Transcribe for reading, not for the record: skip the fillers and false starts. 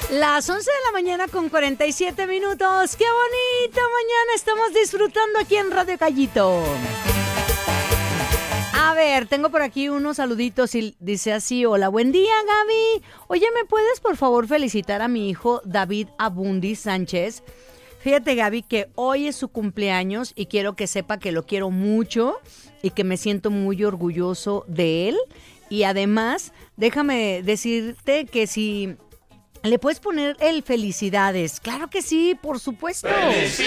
Las 11 de la mañana con 47 minutos. ¡Qué bonita mañana estamos disfrutando aquí en Radio Callito! A ver, tengo por aquí unos saluditos y dice así: hola, buen día, Gaby. Oye, ¿me puedes por favor felicitar a mi hijo David Abundi Sánchez? Fíjate, Gaby, que hoy es su cumpleaños y quiero que sepa que lo quiero mucho y que me siento muy orgulloso de él. Y además, déjame decirte que si le puedes poner el felicidades. Claro que sí, por supuesto. ¡Felicidades!